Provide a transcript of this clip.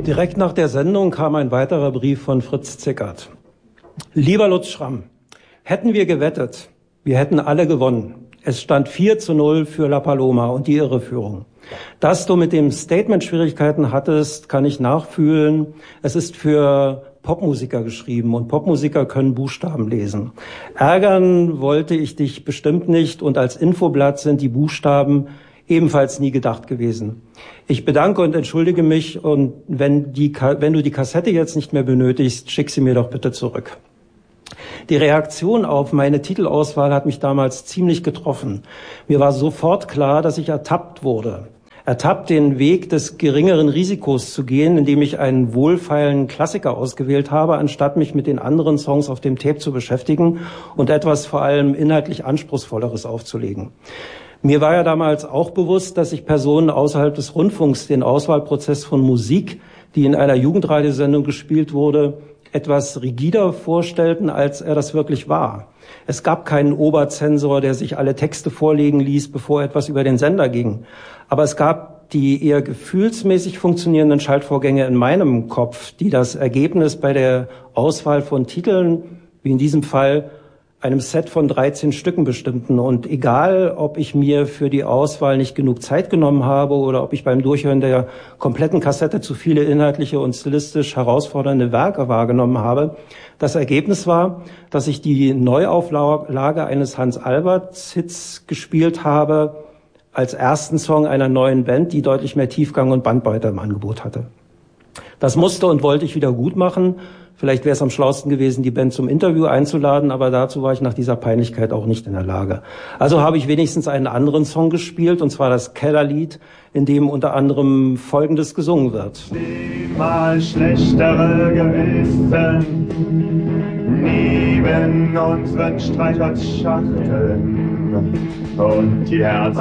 Direkt nach der Sendung kam ein weiterer Brief von Fritz Zickert. Lieber Lutz Schramm, hätten wir gewettet, wir hätten alle gewonnen. Es stand 4:0 für La Paloma und die Irreführung. Dass du mit dem Statement Schwierigkeiten hattest, kann ich nachfühlen. Es ist für Popmusiker geschrieben und Popmusiker können Buchstaben lesen. Ärgern wollte ich dich bestimmt nicht und als Infoblatt sind die Buchstaben ebenfalls nie gedacht gewesen. Ich bedanke und entschuldige mich und wenn du die Kassette jetzt nicht mehr benötigst, schick sie mir doch bitte zurück. Die Reaktion auf meine Titelauswahl hat mich damals ziemlich getroffen. Mir war sofort klar, dass ich ertappt wurde. Ertappt, den Weg des geringeren Risikos zu gehen, indem ich einen wohlfeilen Klassiker ausgewählt habe, anstatt mich mit den anderen Songs auf dem Tape zu beschäftigen und etwas vor allem inhaltlich Anspruchsvolleres aufzulegen. Mir war ja damals auch bewusst, dass sich Personen außerhalb des Rundfunks den Auswahlprozess von Musik, die in einer Jugendradiosendung gespielt wurde, etwas rigider vorstellten, als er das wirklich war. Es gab keinen Oberzensor, der sich alle Texte vorlegen ließ, bevor etwas über den Sender ging. Aber es gab die eher gefühlsmäßig funktionierenden Schaltvorgänge in meinem Kopf, die das Ergebnis bei der Auswahl von Titeln, wie in diesem Fall, einem Set von 13 Stücken bestimmten. Und egal, ob ich mir für die Auswahl nicht genug Zeit genommen habe oder ob ich beim Durchhören der kompletten Kassette zu viele inhaltliche und stilistisch herausfordernde Werke wahrgenommen habe, das Ergebnis war, dass ich die Neuauflage eines Hans-Albert-Hits gespielt habe als ersten Song einer neuen Band, die deutlich mehr Tiefgang und Bandbreite im Angebot hatte. Das musste und wollte ich wieder gut machen. Vielleicht wäre es am schlausten gewesen, die Band zum Interview einzuladen, aber dazu war ich nach dieser Peinlichkeit auch nicht in der Lage. Also habe ich wenigstens einen anderen Song gespielt, und zwar das Kellerlied, in dem unter anderem Folgendes gesungen wird. Mal schlechtere gewesen, neben unseren Streichholzschachteln und die Herzen